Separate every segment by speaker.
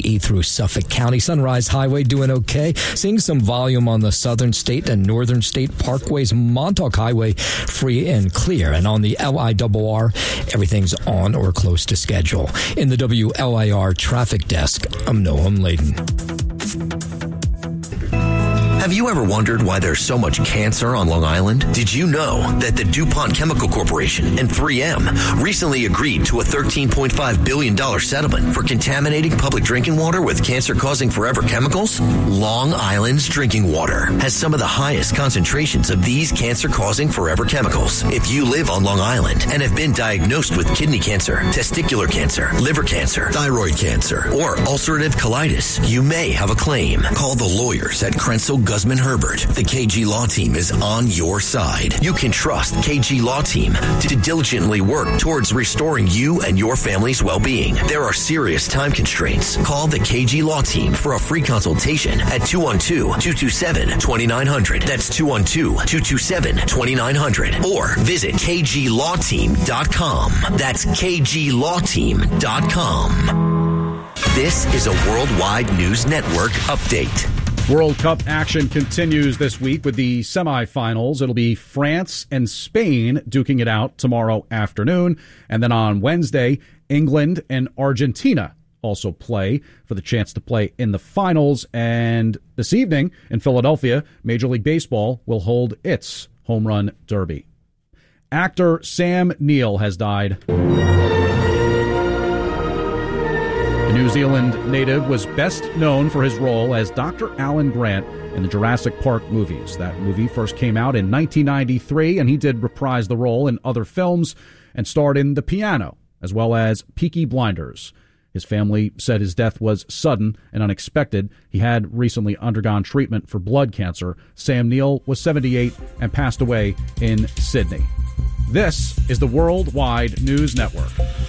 Speaker 1: 80 through Suffolk County. Sunrise Highway doing okay. Seeing some volume on the Southern State and Northern State Parkways. Montauk Highway free and clear. And on the LIRR, everything's on or close to schedule. In the WLIR traffic desk, I'm Noam Layden.
Speaker 2: Have you ever wondered why there's so much cancer on Long Island? Did you know that the DuPont Chemical Corporation and 3M recently agreed to a $13.5 billion settlement for contaminating public drinking water with cancer-causing forever chemicals? Long Island's drinking water has some of the highest concentrations of these cancer-causing forever chemicals. If you live on Long Island and have been diagnosed with kidney cancer, testicular cancer, liver cancer, thyroid cancer, or ulcerative colitis, you may have a claim. Call the lawyers at Krenzel Guzman Herbert. The KG Law Team is on your side. You can trust KG Law Team to diligently work towards restoring you and your family's well-being. There are serious time constraints. Call the KG Law Team for a free consultation at 212-227-2900. That's 212-227-2900. Or visit kglawteam.com. That's kglawteam.com. This is a Worldwide News Network update.
Speaker 3: World Cup action continues this week with the semifinals. It'll be France and Spain duking it out tomorrow afternoon. And then on Wednesday, England and Argentina also play for the chance to play in the finals. And this evening in Philadelphia, Major League Baseball will hold its home run derby. Actor Sam Neill has died. The New Zealand native was best known for his role as Dr. Alan Grant in the Jurassic Park movies. That movie first came out in 1993, and he did reprise the role in other films and starred in The Piano, as well as Peaky Blinders. His family said his death was sudden and unexpected. He had recently undergone treatment for blood cancer. Sam Neill was 78 and passed away in Sydney. This is the Worldwide News Network.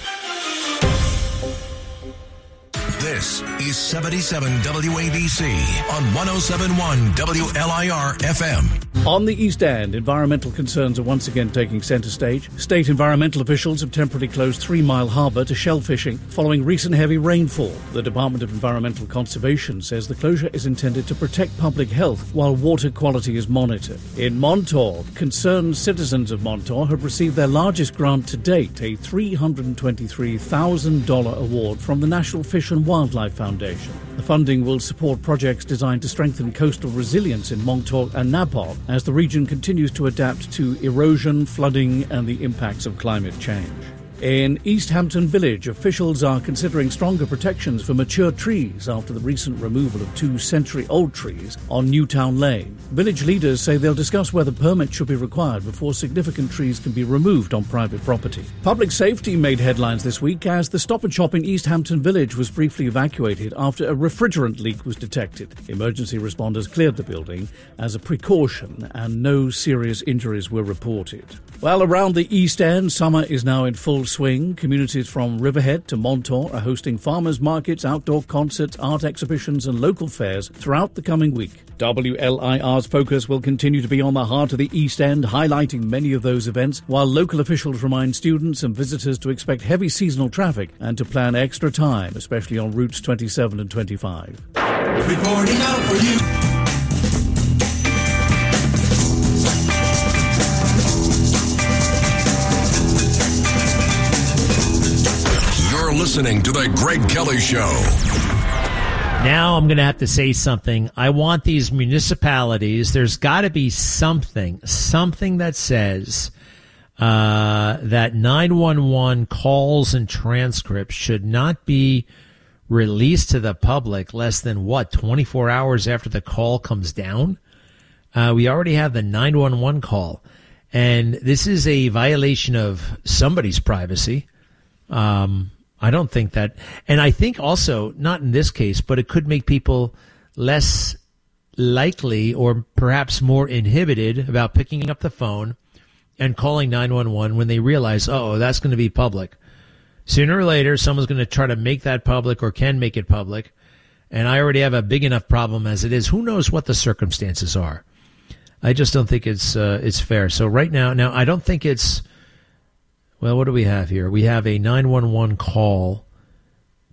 Speaker 4: This is 77 WABC on 107.1 WLIR FM.
Speaker 5: On the East End, environmental concerns are once again taking centre stage. State environmental officials have temporarily closed 3 Mile Harbour to shell fishing following recent heavy rainfall. The Department of Environmental Conservation says the closure is intended to protect public health while water quality is monitored. In Montauk, concerned citizens of Montauk have received their largest grant to date, a $323,000 award from the National Fish and Wildlife Foundation. The funding will support projects designed to strengthen coastal resilience in Montauk and Napoc as the region continues to adapt to erosion, flooding, and the impacts of climate change. In East Hampton Village, officials are considering stronger protections for mature trees after the recent removal of 2 century-old trees on Newtown Lane. Village leaders say they'll discuss whether permits should be required before significant trees can be removed on private property. Public safety made headlines this week as the Stop and Shop in East Hampton Village was briefly evacuated after a refrigerant leak was detected. Emergency responders cleared the building as a precaution and no serious injuries were reported. Well, around the East End, summer is now in full swing. Communities from Riverhead to Montauk are hosting farmers markets, outdoor concerts, art exhibitions and local fairs throughout the coming week. WLIR's focus will continue to be on the heart of the East End, highlighting many of those events, while local officials remind students and visitors to expect heavy seasonal traffic and to plan extra time, especially on routes 27 and 25.
Speaker 6: Reporting out for you.
Speaker 4: Listening to The Greg Kelly Show.
Speaker 7: Now I'm going to have to say something. I want these municipalities, there's got to be something that says that 911 calls and transcripts should not be released to the public less than, 24 hours after the call comes down? We already have the 911 call, and this is a violation of somebody's privacy. I don't think that, and I think also, not in this case, but it could make people less likely or perhaps more inhibited about picking up the phone and calling 911 when they realize, that's going to be public. Sooner or later, someone's going to try to make that public or can make it public, and I already have a big enough problem as it is. Who knows what the circumstances are? I just don't think it's fair. So right now, I don't think it's, well, what do we have here? We have a 911 call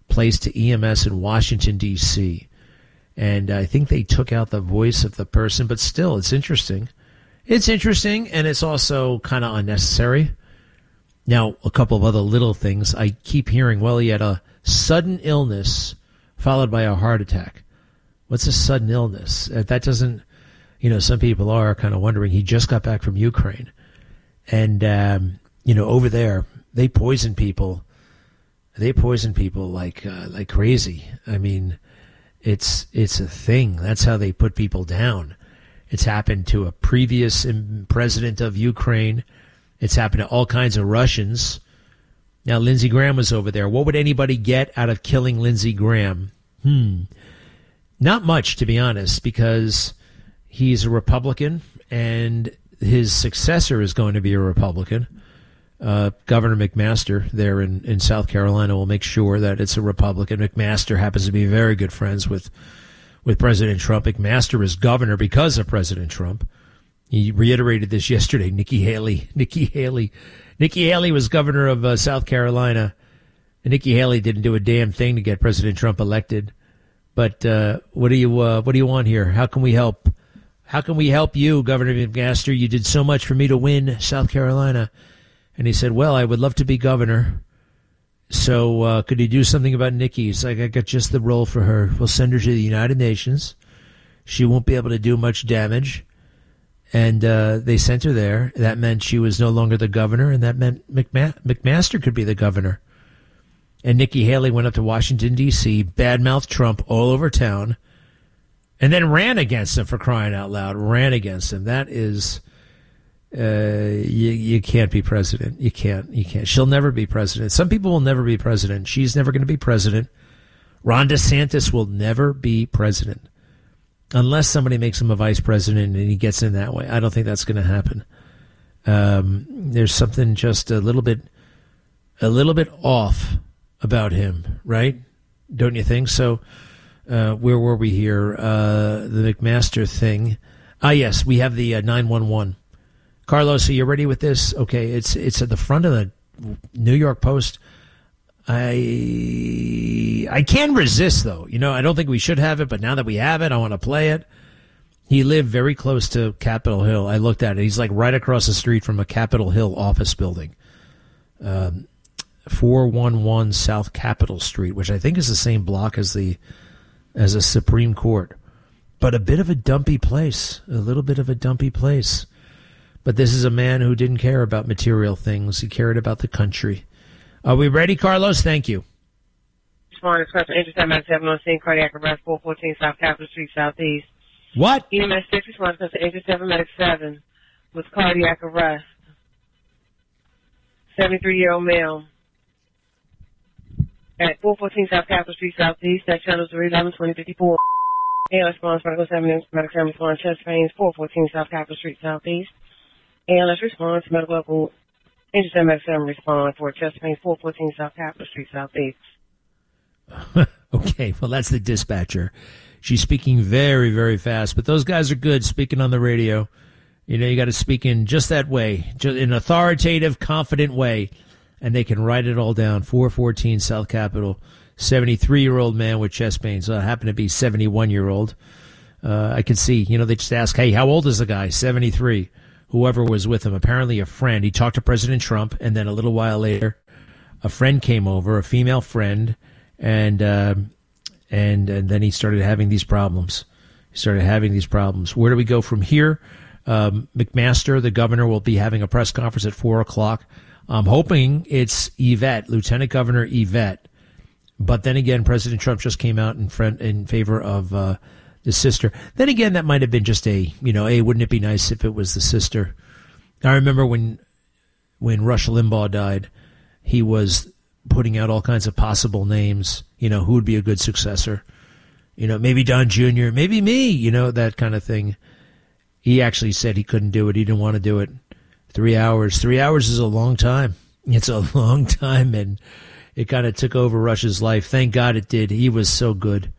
Speaker 7: placed to EMS in Washington, D.C. And I think they took out the voice of the person, but still, it's interesting. It's interesting, and it's also kind of unnecessary. Now, a couple of other little things. I keep hearing, well, he had a sudden illness followed by a heart attack. What's a sudden illness? That doesn't, some people are kind of wondering. He just got back from Ukraine. And, over there, they poison people. They poison people like crazy. I mean, it's a thing. That's how they put people down. It's happened to a previous president of Ukraine. It's happened to all kinds of Russians. Now, Lindsey Graham was over there. What would anybody get out of killing Lindsey Graham? Not much, to be honest, because he's a Republican and his successor is going to be a Republican. Governor McMaster there in South Carolina will make sure that it's a Republican. McMaster happens to be very good friends with President Trump. McMaster is governor because of President Trump. He reiterated this yesterday. Nikki Haley was governor of South Carolina. And Nikki Haley didn't do a damn thing to get President Trump elected. But what do you want here? How can we help? How can we help you, Governor McMaster? You did so much for me to win South Carolina. And he said, well, I would love to be governor. So could you do something about Nikki? He's like, I got just the role for her. We'll send her to the United Nations. She won't be able to do much damage. And they sent her there. That meant she was no longer the governor, and that meant McMaster could be the governor. And Nikki Haley went up to Washington, D.C., badmouthed Trump all over town, and then ran against him, for crying out loud. Ran against him. That is, you can't be president. You can't. She'll never be president. Some people will never be president. She's never going to be president. Ron DeSantis will never be president. Unless somebody makes him a vice president and he gets in that way. I don't think that's going to happen. There's something just a little bit off about him, right? Don't you think? So, where were we here? The McMaster thing. Yes, we have the 911. Carlos, are you ready with this? Okay, it's at the front of the New York Post. I can't resist, though. I don't think we should have it, but now that we have it, I want to play it. He lived very close to Capitol Hill. I looked at it. He's like right across the street from a Capitol Hill office building. 411 South Capitol Street, which I think is the same block as a Supreme Court. But a bit of a dumpy place. A little bit of a dumpy place. But this is a man who didn't care about material things. He cared about the country. Are we ready, Carlos? Thank you.
Speaker 8: Responding to intercept at 7 on scene, cardiac arrest, 414 South Capitol Street, Southeast.
Speaker 7: What?
Speaker 8: EMS 6 responds to intercept medic 7 with cardiac arrest. 73-year-old male. At 414 South Capitol Street, Southeast. That channels 311-2054. ALS response, medical examiner response, chest pains, 414 South Capitol Street, Southeast. ALS response, medical intercept medic examiner response for chest pains, 414 South Capitol Street, Southeast.
Speaker 7: Okay, well, that's the dispatcher. She's speaking very, very fast, but those guys are good speaking on the radio. You got to speak in just that way, just in an authoritative, confident way, and they can write it all down. 414 South Capitol, 73-year-old man with chest pains. Happened to be 71-year-old. I can see, they just ask, hey, how old is the guy? 73. Whoever was with him, apparently a friend. He talked to President Trump, and then a little while later, a friend came over, a female friend, and then he started having these problems. Where do we go from here? McMaster, the governor, will be having a press conference at 4 o'clock. I'm hoping it's Yvette, Lieutenant Governor Yvette. But then again, President Trump just came out in favor of the sister. Then again, that might have been just wouldn't it be nice if it was the sister? I remember when Rush Limbaugh died, he was putting out all kinds of possible names, who would be a good successor. Maybe Don Jr., maybe me, that kind of thing. He actually said he couldn't do it. He didn't want to do it. 3 hours. 3 hours is a long time. It's a long time, and it kind of took over Rush's life. Thank God it did. He was so good.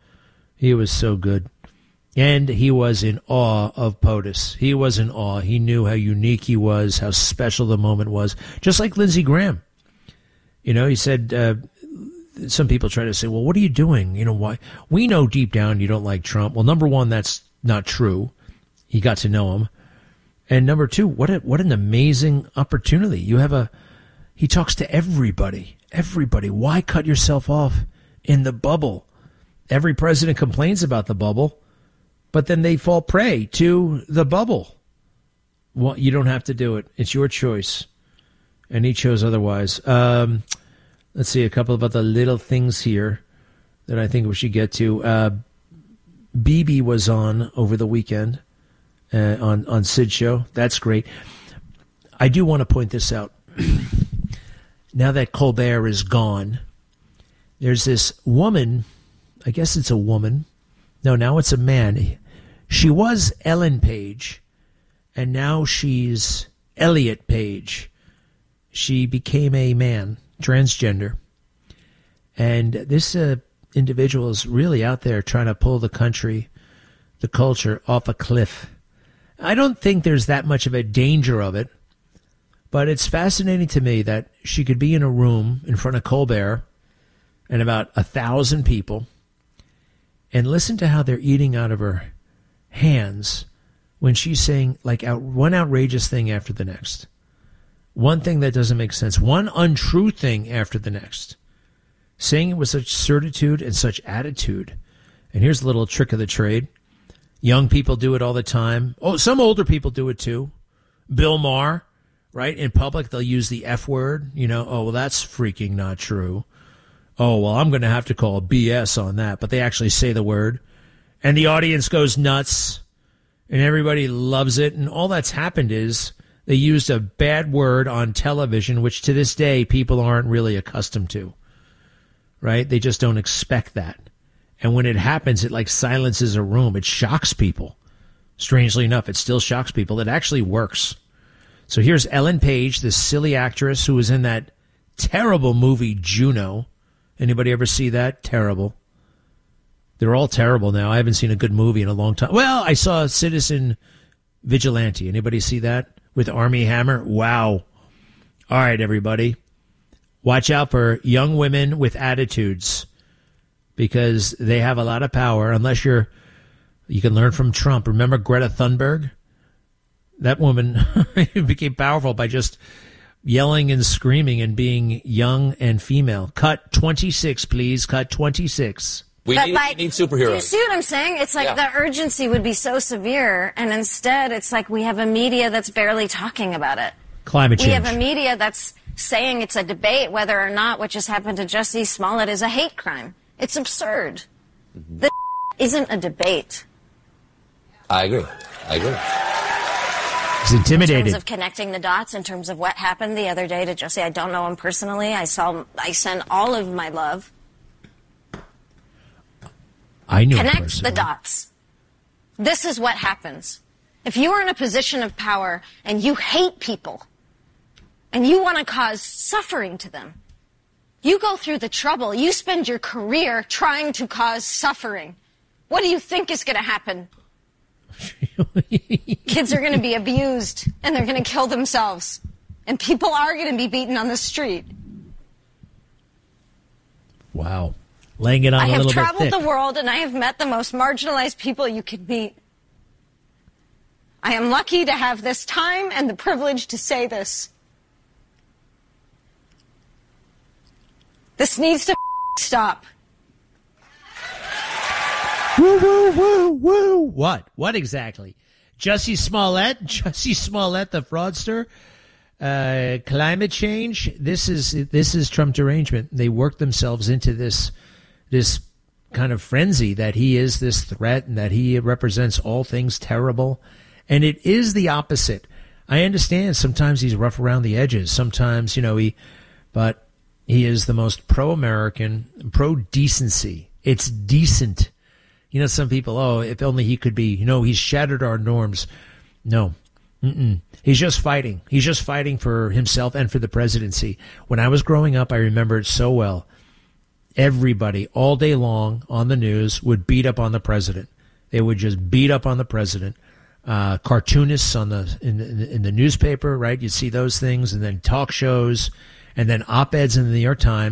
Speaker 7: And he was in awe of POTUS. He was in awe. He knew how unique he was, how special the moment was. Just like Lindsey Graham. He said some people try to say, well, what are you doing? You know, why? We know deep down you don't like Trump. Well, number one, that's not true. You got to know him. And number two, what an amazing opportunity. He talks to everybody. Everybody. Why cut yourself off in the bubble? Every president complains about the bubble, but then they fall prey to the bubble. Well, you don't have to do it. It's your choice. And he chose otherwise. Let's see a couple of other little things here that I think we should get to. Bibi was on over the weekend on Sid Show. That's great. I do want to point this out. Now that Colbert is gone, there's this woman. I guess it's a woman. No, now it's a man. She was Ellen Page, and now she's Elliot Page. She became a man, transgender. And this individual is really out there trying to pull the country, the culture, off a cliff. I don't think there's that much of a danger of it, but it's fascinating to me that she could be in a room in front of Colbert and about 1,000 people and listen to how they're eating out of her hands when she's saying like one outrageous thing after the next. One thing that doesn't make sense. One untrue thing after the next. Saying it with such certitude and such attitude. And here's a little trick of the trade. Young people do it all the time. Oh, some older people do it too. Bill Maher, right? In public, they'll use the F word. You know, oh, well, that's freaking not true. Oh, well, I'm going to have to call BS on that. But they actually say the word. And the audience goes nuts. And everybody loves it. And all that's happened is they used a bad word on television, which to this day people aren't really accustomed to, right? They just don't expect that. And when it happens, it like silences a room. It shocks people. Strangely enough, it still shocks people. It actually works. So here's Ellen Page, this silly actress who was in that terrible movie Juno. Anybody ever see that? Terrible. They're all terrible now. I haven't seen a good movie in a long time. Well, I saw Citizen Vigilante. Anybody see that? With Armie Hammer? Wow. All right, everybody. Watch out for young women with attitudes because they have a lot of power unless you can learn from Trump. Remember Greta Thunberg? That woman became powerful by just yelling and screaming and being young and female. Cut 26, please. Cut 26.
Speaker 9: We need superheroes.
Speaker 10: Do you see what I'm saying? It's like the urgency would be so severe, and instead it's like we have a media that's barely talking about it.
Speaker 7: Climate change.
Speaker 10: We have a media that's saying it's a debate whether or not what just happened to Jussie Smollett is a hate crime. It's absurd. Mm-hmm. This isn't a debate.
Speaker 9: I agree.
Speaker 7: He's intimidated.
Speaker 10: In terms of connecting the dots, in terms of what happened the other day to Jussie, I don't know him personally. I send all of my love.
Speaker 7: I knew
Speaker 10: Connect the dots. This is what happens. If you are in a position of power and you hate people and you want to cause suffering to them, you go through the trouble. You spend your career trying to cause suffering. What do you think is going to happen? Kids are going to be abused and they're going to kill themselves. And people are going to be beaten on the street.
Speaker 7: Wow. Laying it on a little bit thick.
Speaker 10: I have traveled the world and I have met the most marginalized people you could meet. I am lucky to have this time and the privilege to say this. This needs to stop.
Speaker 7: Woo, woo, woo, woo. What? What exactly? Jussie Smollett, the fraudster. Climate change. This is Trump derangement. They work themselves into this kind of frenzy that he is this threat and that he represents all things terrible. And it is the opposite. I understand sometimes he's rough around the edges. Sometimes, but he is the most pro-American, pro-decency. It's decent. Some people, if only he could be, he's shattered our norms. No. He's just fighting. He's just fighting for himself and for the presidency. When I was growing up, I remember it so well. Everybody all day long on the news would beat up on the president. They would just beat up on the president. Cartoonists in the newspaper, right? You'd see those things, and then talk shows, and then op-eds in the New York Times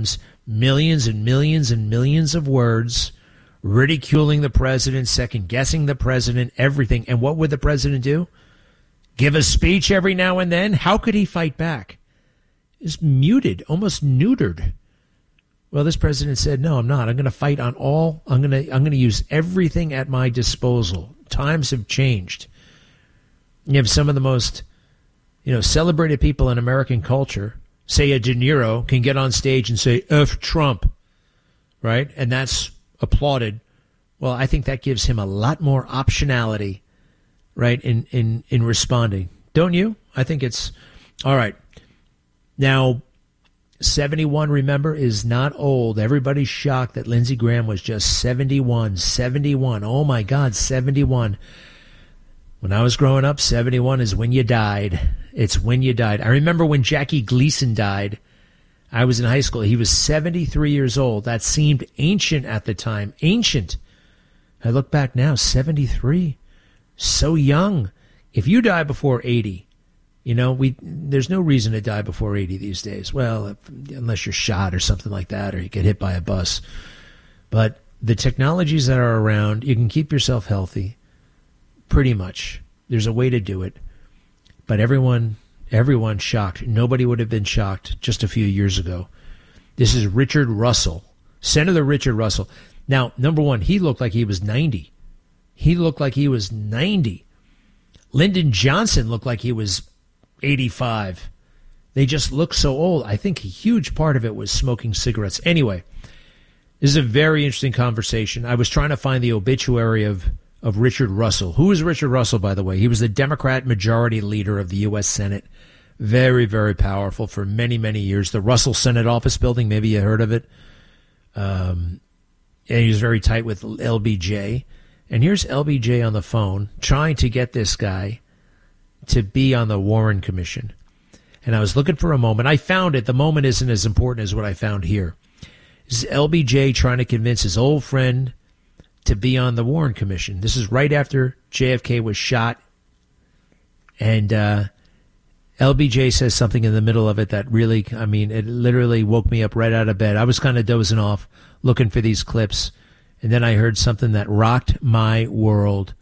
Speaker 7: millions and millions and millions of words, ridiculing the president, second-guessing the president, everything. And what would the president do? Give a speech every now and then? How could he fight back? Is muted, almost neutered. Well, this president said, no, I'm not. I'm going to fight on all. I'm going to use everything at my disposal. Times have changed. You have some of the most, celebrated people in American culture. Say a De Niro can get on stage and say, F Trump, right? And that's applauded. Well, I think that gives him a lot more optionality, right, in responding. Don't you? I think it's all right. Now, 71, remember, is not old. Everybody's shocked that Lindsey Graham was just 71. 71. Oh, my God, 71. When I was growing up, 71 is when you died. It's when you died. I remember when Jackie Gleason died. I was in high school. He was 73 years old. That seemed ancient at the time. Ancient. I look back now, 73. So young. If you die before 80, there's no reason to die before 80 these days. Well, unless you're shot or something like that, or you get hit by a bus. But the technologies that are around, you can keep yourself healthy. Pretty much. There's a way to do it. But everyone shocked. Nobody would have been shocked just a few years ago. This is Richard Russell, Senator Richard Russell. Now, number one, he looked like he was 90. He looked like he was 90. Lyndon Johnson looked like he was 85. They just look so old. I think a huge part of it was smoking cigarettes. Anyway, this is a very interesting conversation. I was trying to find the obituary of Richard Russell. Who is Richard Russell, by the way? He was the Democrat majority leader of the U.S. Senate. Very, very powerful for many, many years. The Russell Senate Office Building, maybe you heard of it. And he was very tight with LBJ. And here's LBJ on the phone trying to get this guy to be on the Warren Commission. And I was looking for a moment. I found it. The moment isn't as important as what I found here. This is LBJ trying to convince his old friend to be on the Warren Commission. This is right after JFK was shot. And LBJ says something in the middle of it that really, it literally woke me up right out of bed. I was kind of dozing off looking for these clips. And then I heard something that rocked my world.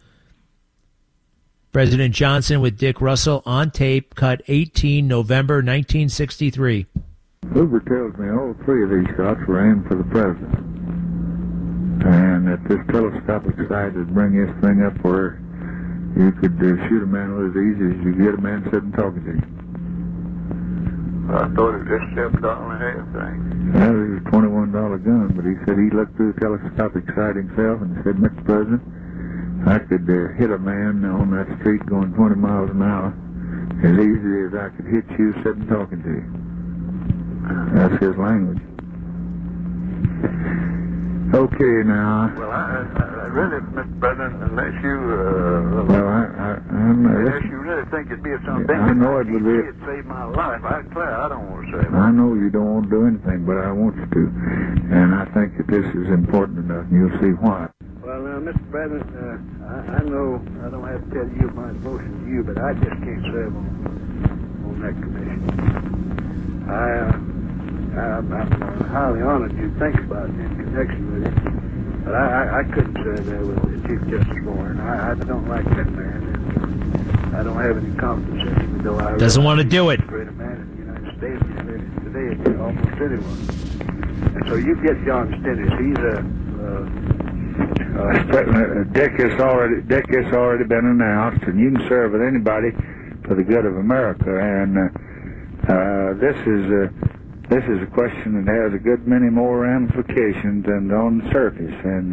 Speaker 7: President Johnson with Dick Russell on tape, cut 18, November 1963.
Speaker 11: Hoover tells me all three of these shots were aimed for the president. And that this telescopic sight would bring this thing up where you could shoot a man as easy as you get a man sitting talking to you.
Speaker 12: I thought it was just $7 a half thing.
Speaker 11: Well, it was a $21 gun, but he said he looked through the telescopic sight himself and said, Mr. President, I could hit a man on that street going 20 miles an hour as easy as I could hit you sitting talking to you. That's his language. Okay, now.
Speaker 12: Well, I really, Mr. President, unless you, unless you really think it'd be something,
Speaker 11: I know it would be.
Speaker 12: It'd save my life. I don't want to save it.
Speaker 11: I know you don't want to do anything, but I want you to, and I think that this is important enough, and you'll see why.
Speaker 12: Well, Mr. President, I know I don't have to tell you my devotion to you, but I just can't serve on that commission. I'm highly honored you think about it in connection with it, but I couldn't serve there with the Chief Justice Warren. I don't like that man, and I don't have any confidence in him, though I
Speaker 7: doesn't want to do it.
Speaker 12: Greater man in the United States today than almost anyone. And so you get John Stennis. He's
Speaker 11: Dick has already been announced, and you can serve with anybody for the good of America. And this is a question that has a good many more ramifications than on the surface. And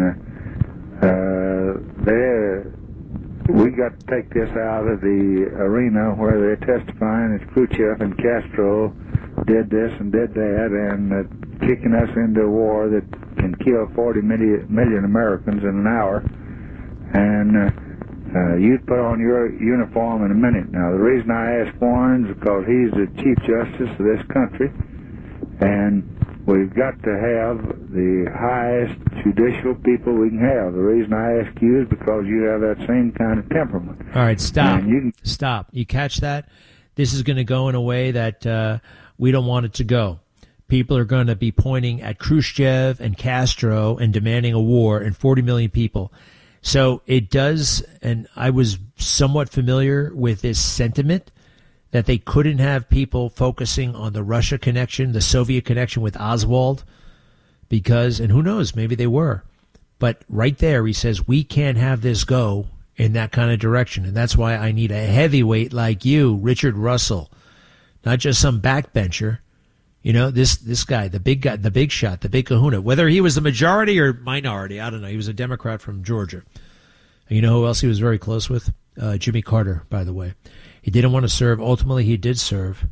Speaker 11: we got to take this out of the arena where they're testifying that Khrushchev and Castro did this and did that, and kicking us into a war that can kill 40 million Americans in an hour. And you'd put on your uniform in a minute. Now, the reason I ask Warren is because he's the Chief Justice of this country, and we've got to have the highest judicial people we can have. The reason I ask you is because you have that same kind of temperament.
Speaker 7: All right, stop. Stop. You catch that? This is going to go in a way that we don't want it to go. people are going to be pointing at Khrushchev and Castro and demanding a war, and 40 million people. So it does, and I was somewhat familiar with this sentiment that they couldn't have people focusing on the Russia connection, the Soviet connection with Oswald, because, and who knows, maybe they were. But right there, he says, we can't have this go in that kind of direction. And that's why I need a heavyweight like you, Richard Russell, not just some backbencher. You know, this guy, the big shot, the big kahuna, whether he was the majority or minority, I don't know. He was a Democrat from Georgia. And you know who else he was very close with? Jimmy Carter, by the way. He didn't want to serve. Ultimately, he did serve.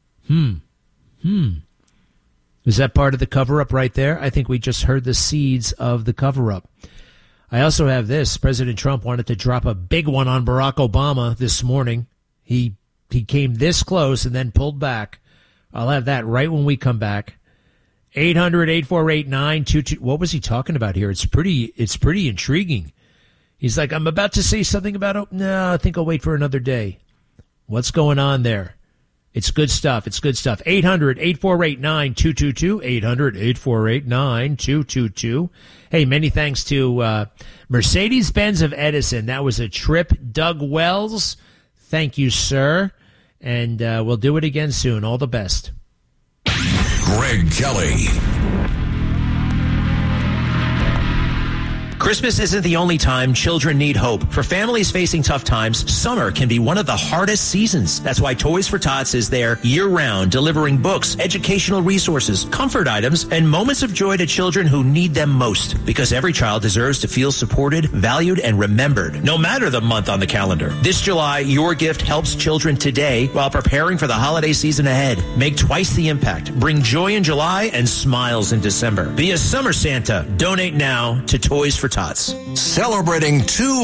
Speaker 7: Is that part of the cover-up right there? I think we just heard the seeds of the cover-up. I also have this. President Trump wanted to drop a big one on Barack Obama this morning. He came this close and then pulled back. I'll have that right when we come back. 800-848-9222. What was he talking about here? It's pretty intriguing. He's like, I'm about to say something about, no, I think I'll wait for another day. What's going on there? It's good stuff. 800-848-9222. 800-848-9222. Hey, many thanks to Mercedes-Benz of Edison. That was a trip. Doug Wells, thank you, sir. And we'll do it again soon. All the best.
Speaker 4: Greg Kelly.
Speaker 13: Christmas isn't the only time children need hope. For families facing tough times, summer can be one of the hardest seasons. That's why Toys for Tots is there year-round, delivering books, educational resources, comfort items, and moments of joy to children who need them most. Because every child deserves to feel supported, valued, and remembered, no matter the month on the calendar. This July, your gift helps children today while preparing for the holiday season ahead. Make twice the impact. Bring joy in July and smiles in December. Be a summer Santa. Donate now to Toys for Tots.
Speaker 4: Celebrating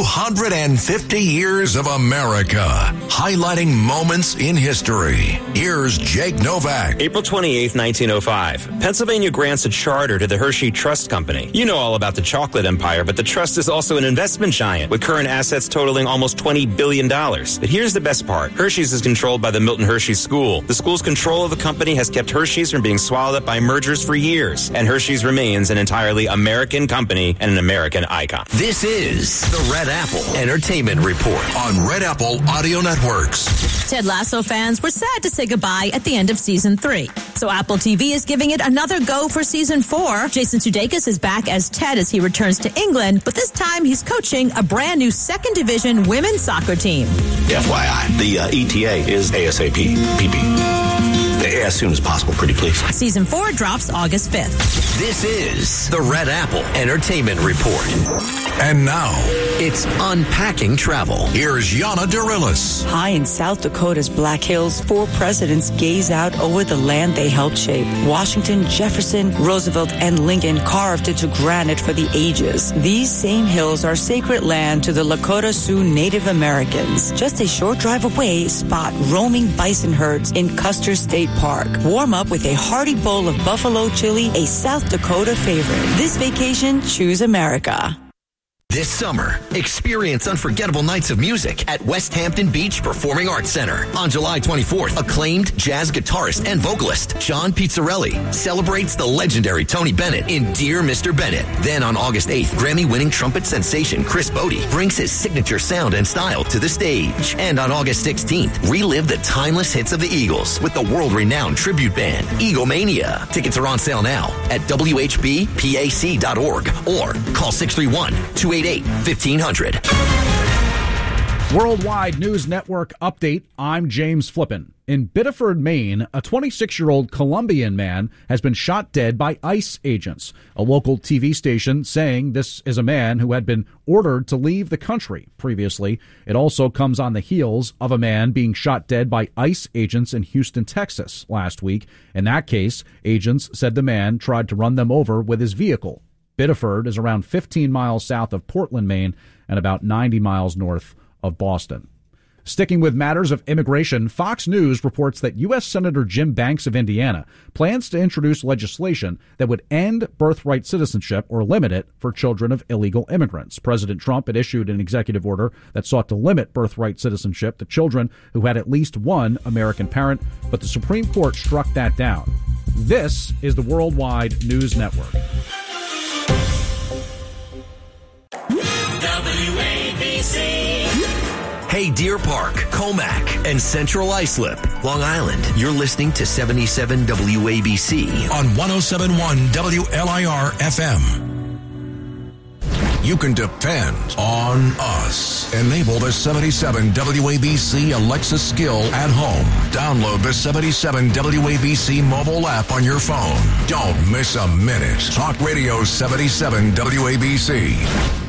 Speaker 4: 250 years of America, highlighting moments in history. Here's Jake Novak.
Speaker 14: April 28, 1905. Pennsylvania grants a charter to the Hershey Trust Company. You know all about the chocolate empire, but the trust is also an investment giant with current assets totaling almost $20 billion. But here's the best part. Hershey's is controlled by the Milton Hershey School. The school's control of the company has kept Hershey's from being swallowed up by mergers for years, and Hershey's remains an entirely American company and an American icon.
Speaker 2: This is the Red Apple Entertainment Report
Speaker 4: on Red Apple Audio Networks.
Speaker 15: Ted Lasso fans were sad to say goodbye at the end of season 3. So Apple TV is giving it another go for season 4. Jason Sudeikis is back as Ted as he returns to England, but this time he's coaching a brand new second division women's soccer team.
Speaker 16: FYI, the ETA is ASAP, PP. As soon as possible, pretty please.
Speaker 15: Season 4 drops August 5th.
Speaker 2: This is the Red Apple Entertainment Report.
Speaker 4: And now,
Speaker 2: it's Unpacking Travel.
Speaker 4: Here's Yana Dorillis.
Speaker 17: High in South Dakota's Black Hills, 4 presidents gaze out over the land they helped shape. Washington, Jefferson, Roosevelt, and Lincoln carved into granite for the ages. These same hills are sacred land to the Lakota Sioux Native Americans. Just a short drive away, spot roaming bison herds in Custer State Park. Warm up with a hearty bowl of buffalo chili, a South Dakota favorite. This vacation, choose America.
Speaker 2: This summer, experience unforgettable nights of music at West Hampton Beach Performing Arts Center. On July 24th, acclaimed jazz guitarist and vocalist John Pizzarelli celebrates the legendary Tony Bennett in Dear Mr. Bennett. Then on August 8th, Grammy-winning trumpet sensation Chris Bodie brings his signature sound and style to the stage. And on August 16th, relive the timeless hits of the Eagles with the world-renowned tribute band, Eaglemania. Tickets are on sale now at WHBPAC.org or call 631-288-1500.
Speaker 3: Worldwide News Network update. I'm James Flippin. In Biddeford, Maine, a 26-year-old Colombian man has been shot dead by ICE agents. A local TV station saying this is a man who had been ordered to leave the country previously. It also comes on the heels of a man being shot dead by ICE agents in Houston, Texas last week. In that case, agents said the man tried to run them over with his vehicle. Biddeford is around 15 miles south of Portland, Maine, and about 90 miles north of Boston. Sticking with matters of immigration, Fox News reports that U.S. Senator Jim Banks of Indiana plans to introduce legislation that would end birthright citizenship or limit it for children of illegal immigrants. President Trump had issued an executive order that sought to limit birthright citizenship to children who had at least one American parent, but the Supreme Court struck that down. This is the Worldwide News Network.
Speaker 2: WABC. Hey, Deer Park, Comac, and Central Islip, Long Island. You're listening to 77 WABC
Speaker 4: on 107.1 WLIR FM. You can depend on us. Enable the 77 WABC Alexa skill at home. Download the 77 WABC mobile app on your phone. Don't miss a minute. Talk Radio 77 WABC.